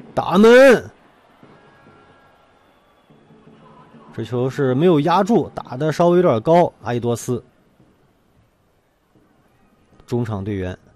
打门！这球是没有压住，打的稍微有点高，阿伊多斯。中场队员